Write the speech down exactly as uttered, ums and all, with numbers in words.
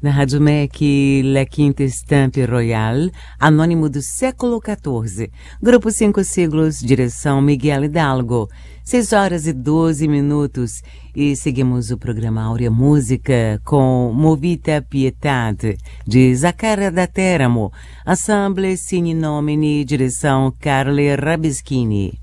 Na Rádio M E C, La Quinta Estampe Royal, anônimo do século quatorze. Grupo Cinco Siglos, direção Miguel Hidalgo. seis horas e doze minutos. E seguimos o programa Áurea Música com Movita Pietade, de Zaccaria da Teramo. Ensemble Sini Nomini, direção Carle Rabischini.